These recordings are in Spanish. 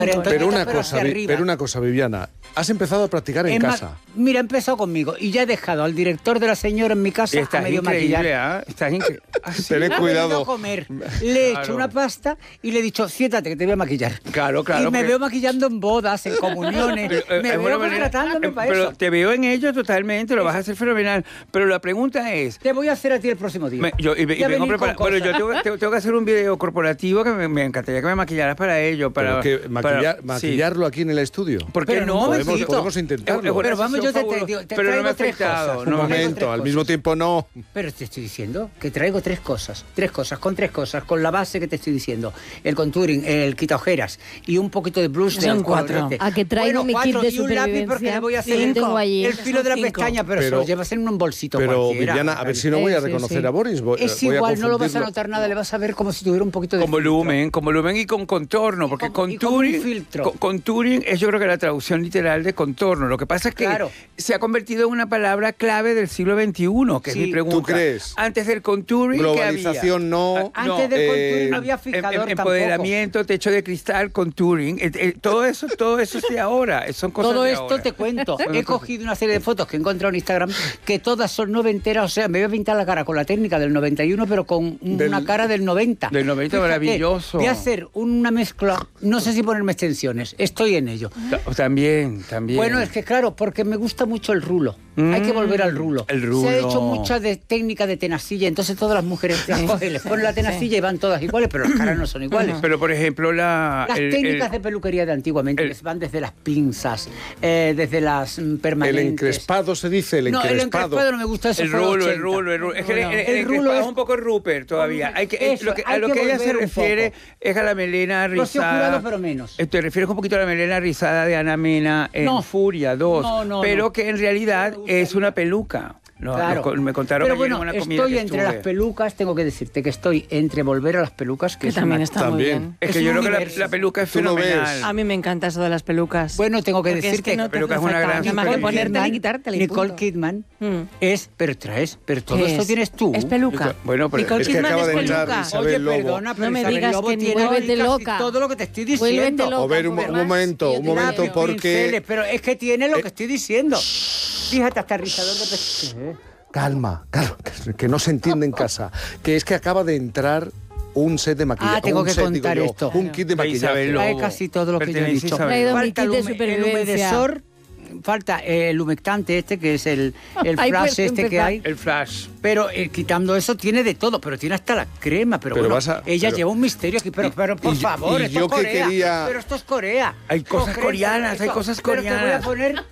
Pero una cosa, Viviana, has empezado a practicar en casa. Mira, he empezado conmigo y ya he dejado al director de la señora en mi casa a medio maquillar. Estás increíble. Tened cuidado. A comer. Le he hecho una pasta y le he dicho, siéntate que te voy a maquillar. Claro. Y me veo maquillando en bodas, en comuniones. Me veo contratándome para eso. Pero te veo en ello totalmente, lo vas a hacer fenomenal. Pero la pregunta es... Te voy a hacer a ti el próximo día. Yo tengo que hacer un video corporativo que me encantaría que me maquillaras para ello. ¿Maquillarlo aquí en el estudio? Porque no, podemos intentarlo. Pero vamos, yo te traigo tres cosas. Un momento, al mismo tiempo no. Pero te estoy diciendo que traigo tres cosas, con la base que te estoy diciendo. El contouring, el quita ojeras y un poquito de blush. Son 4. A que traigo mi kit de supervivencia. Y un lápiz porque le voy a hacer el filo de la pestaña, pero se lo llevas en un bolsito cualquiera. Pero Viviana, a ver si no voy a reconocer a Boris. Es igual, no lo vas a notar nada, le vas a ver como si tuviera un poquito de con volumen y con contorno, porque contouring es, yo creo que la traducción literal de contorno. Lo que pasa es que se ha convertido en una palabra clave del siglo XXI, que es mi pregunta. ¿Tú crees? Antes del contouring, globalización no. Antes del contouring no había fijador empoderamiento, techo de cristal, contouring. Todo eso es de ahora. Son cosas todo de esto ahora. te cuento. He cogido una serie de fotos que he encontrado en Instagram que todas son noventeras. O sea, me voy a pintar la cara con la técnica del 91, pero con una cara del 90. Del 90, fíjate, maravilloso. Voy a hacer una mezcla. No sé si ponerme extensiones. Estoy en ello. También. Bueno, es que claro, porque me gusta mucho el rulo. Hay que volver al rulo. Se ha hecho mucha técnica de tenacilla, entonces todas las mujeres les ponen la tenacilla y van todas iguales, pero las caras no son iguales. Pero, por ejemplo, las técnicas de peluquería de antiguamente les van desde las pinzas, desde las permanentes. El encrespado se dice, el encrespado. No, el encrespado no me gusta eso. El rulo. Es que el encrespado es un poco Rupert todavía. A lo que ella se refiere es a la melena rizada. Curado, pero menos. Te refieres un poquito a la melena rizada de Ana Mena en Furia 2, pero que en realidad es una peluca. Claro. Me contaron pero que bueno, una comida estoy entre las pelucas, tengo que decirte que estoy entre volver a las pelucas, que también está muy bien. Es que yo creo que la peluca es fenomenal. A mí me encanta eso de las pelucas. Bueno, tengo que decirte que la peluca es una gran... Más que ponértela y quitártela. Nicole Kidman pero todo esto tienes tú. Es peluca. Bueno, pero Nicole Kidman es peluca. Oye, perdona, pero no me digas que ni vuélvete loca. Todo lo que te estoy diciendo. A ver, un momento, porque... Pero es que tiene lo que estoy diciendo. Fíjate, hasta rizador de pestañas. Calma, que no se entiende en casa. Que es que acaba de entrar un set de maquillaje. Tengo que contar esto. Un kit de maquillaje. Trae casi todo lo que yo he dicho. Falta el humedesor, falta el humectante que es el flash que hay. El flash. Pero quitando eso tiene de todo, pero tiene hasta la crema. Pero bueno, ella lleva un misterio aquí. Pero por favor, esto es Corea. Pero esto es Corea. Hay cosas coreanas, hay cosas coreanas.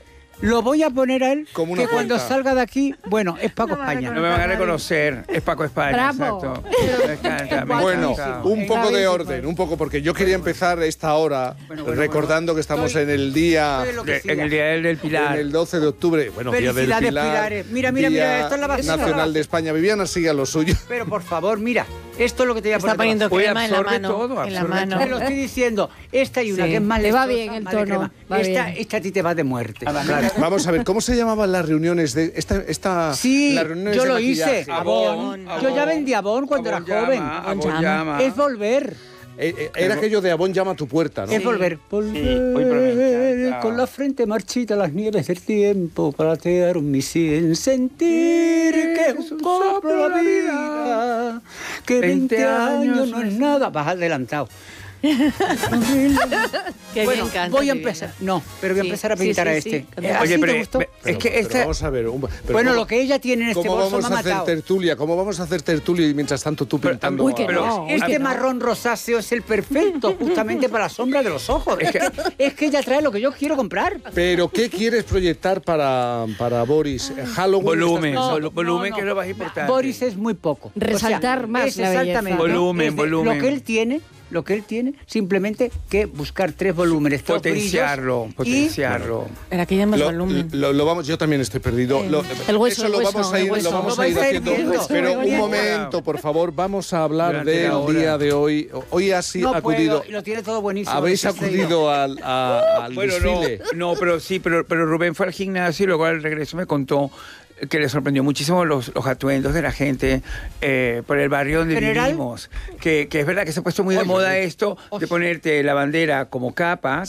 Lo voy a poner a él, como que cuando salga de aquí, bueno, es Paco España. No me van a reconocer, es Paco España, Bravo. Exacto. Bueno, un poco de orden, porque yo quería empezar esta hora recordando que estamos en el día... En el Día del Pilar. En el 12 de octubre. Bueno, Día del Pilar. Mira, esto es la base. Nacional de España. Viviana, siga lo suyo. Pero por favor, mira, esto es lo que te voy a poner. Está poniendo crema en la mano. Todo, en la mano. Te lo estoy diciendo. Esta y una que es más le va bien el tono. Esta a ti te va de muerte. Vamos a ver, ¿cómo se llamaban las reuniones de esta Sí, las reuniones yo de lo maquillaje? hice. Avon. Yo ya vendí Avon cuando era joven. Es volver. Era aquello de Avon llama a tu puerta, ¿no? Es volver. Volver con la frente marchita las nieves del tiempo, platear mi sin sentir que es un soplo la vida, que 20 años no es nada. Vas adelantado. Bueno, voy a empezar. No, pero voy a empezar a pintar a este. Oye, pero te gustó? es que esta... Vamos a ver. Bueno, lo que ella tiene en este bolso me ha matado. ¿Cómo vamos a hacer tertulia y mientras tanto tú pintando? Uy, que no. Este marrón rosáceo es el perfecto, justamente para la sombra de los ojos. Es que ella trae lo que yo quiero comprar. ¿Pero qué quieres proyectar para Boris? Halloween. Volumen, que es lo más importante. Boris es muy poco. Resaltar más la exactamente. Volumen. Lo que él tiene, simplemente que buscar 3 volúmenes. Potenciarlo. Pero aquí hay más volumen. Yo también estoy perdido. El hueso, eso lo vamos a ir haciendo. Pero un momento, por favor, vamos a hablar del día de hoy. Hoy has acudido. Lo tiene todo buenísimo. ¿Habéis acudido al desfile? No, pero Rubén fue al gimnasio y luego al regreso me contó que le sorprendió muchísimo los atuendos de la gente por el barrio donde vivimos. Que es verdad que se ha puesto muy de moda esto de ponerte la bandera como capa.